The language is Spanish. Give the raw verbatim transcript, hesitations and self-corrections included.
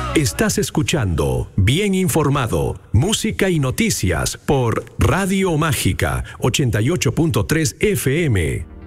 Estás escuchando Bien Informado, música y noticias por Radio Mágica ochenta y ocho punto tres F M.